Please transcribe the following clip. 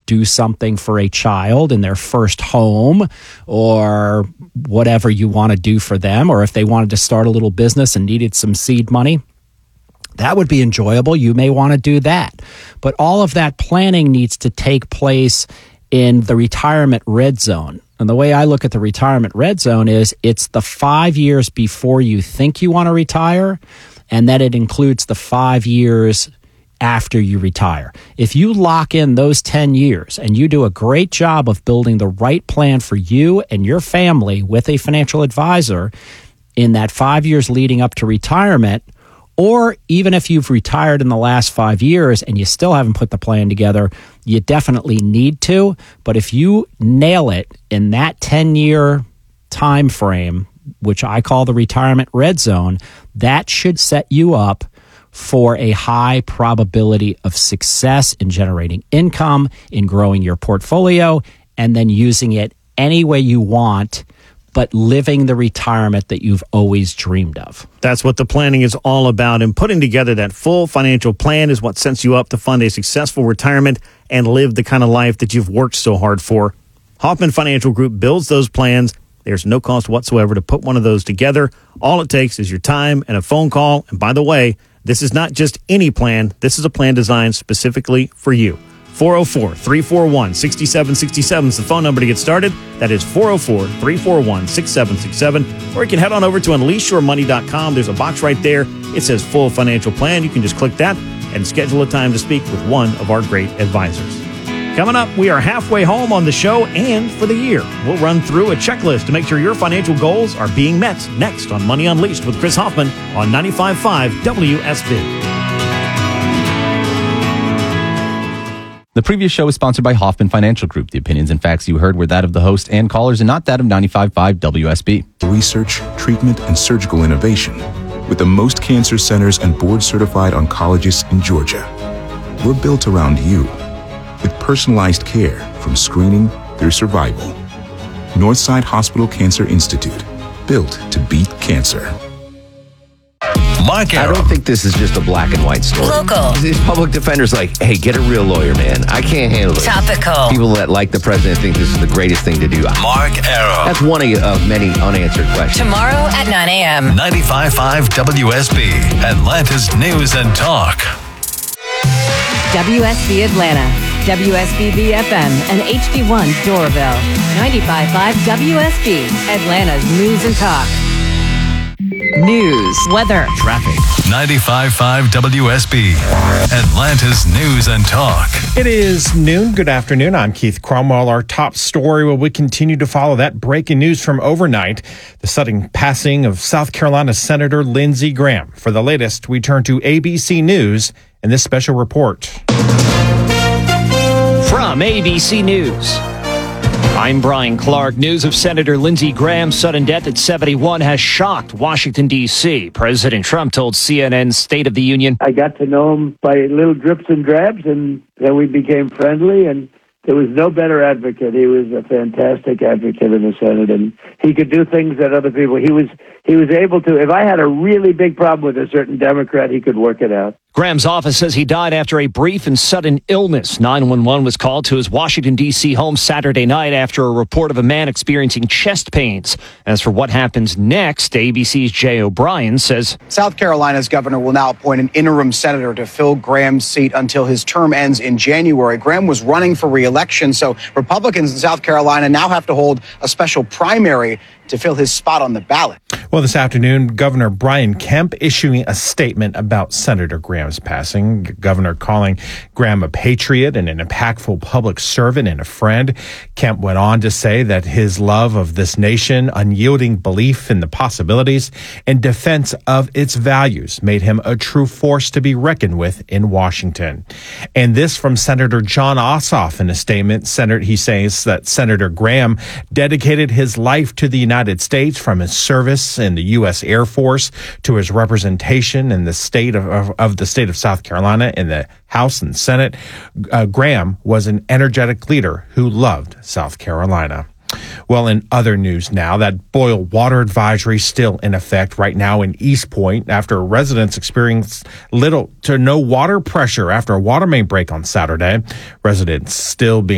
do something for a child in their first home, or whatever you want to do for them, or if they wanted to start a little business and needed some seed money, that would be enjoyable. You may want to do that. But all of that planning needs to take place in the retirement red zone. And the way I look at the retirement red zone is it's the 5 years before you think you want to retire, and then it includes the 5 years after you retire. If you lock in those 10 years and you do a great job of building the right plan for you and your family with a financial advisor in that 5 years leading up to retirement, or even if you've retired in the last 5 years and you still haven't put the plan together, you definitely need to. But if you nail it in that 10-year time frame, which I call the retirement red zone, that should set you up for a high probability of success in generating income, in growing your portfolio, and then using it any way you want, but living the retirement that you've always dreamed of. That's what the planning is all about, and putting together that full financial plan is what sets you up to fund a successful retirement and live the kind of life that you've worked so hard for. Hoffman Financial Group builds those plans. There's no cost whatsoever to put one of those together. All it takes is your time and a phone call. And by the way, this is not just any plan. This is a plan designed specifically for you. 404-341-6767 is the phone number to get started. That is 404-341-6767. Or you can head on over to unleashyourmoney.com. There's a box right there. It says full financial plan. You can just click that and schedule a time to speak with one of our great advisors. Coming up, we are halfway home on the show and for the year. We'll run through a checklist to make sure your financial goals are being met. Next on Money Unleashed with Chris Hoffman on 95.5 WSB. The previous show was sponsored by Hoffman Financial Group. The opinions and facts you heard were that of the host and callers and not that of 95.5 WSB. Research, treatment, and surgical innovation with the most cancer centers and board-certified oncologists in Georgia. We're built around you with personalized care from screening through survival. Northside Hospital Cancer Institute, built to beat cancer. Mark Arum. I don't think this is just a black and white story. Local. These public defenders like, hey, get a real lawyer, man. I can't handle it. Topical. People that like the president think this is the greatest thing to do. Mark Arum. That's one of many unanswered questions. Tomorrow at 9 a.m. 95.5 WSB, Atlanta's News and Talk. WSB Atlanta, WSB BFM, and HD1 Doraville. 95.5 WSB, Atlanta's News and Talk. News, weather, traffic. 95.5 WSB, Atlanta's News and Talk. It is noon. Good afternoon. I'm Keith Cromwell. Our top story, well, we continue to follow that breaking news from overnight, the sudden passing of South Carolina Senator Lindsey Graham. For the latest, we turn to ABC News and this special report. From ABC News, I'm Brian Clark. News of Senator Lindsey Graham's sudden death at 71 has shocked Washington, D.C. President Trump told CNN's State of the Union, I got to know him by little drips and drabs, and then we became friendly, and there was no better advocate. He was a fantastic advocate in the Senate, and he could do things that other people, he was able to, if I had a really big problem with a certain Democrat, he could work it out. Graham's office says he died after a brief and sudden illness. 911 was called to his Washington, D.C. home Saturday night after a report of a man experiencing chest pains. As for what happens next, ABC's Jay O'Brien says South Carolina's governor will now appoint an interim senator to fill Graham's seat until his term ends in January. Graham was running for re-election, so Republicans in South Carolina now have to hold a special primary to fill his spot on the ballot. Well, this afternoon, Governor Brian Kemp issuing a statement about Senator Graham's passing. Governor calling Graham a patriot and an impactful public servant and a friend. Kemp went on to say that his love of this nation, unyielding belief in the possibilities, and defense of its values made him a true force to be reckoned with in Washington. And this from Senator Jon Ossoff in a statement. He says that Senator Graham dedicated his life to the United States, from his service in the U.S. Air Force to his representation in the state of the state of South Carolina in the House and Senate. Graham was an energetic leader who loved South Carolina. Well, in other news now, that boil water advisory still in effect right now in East Point after residents experienced little to no water pressure after a water main break on Saturday. Residents still being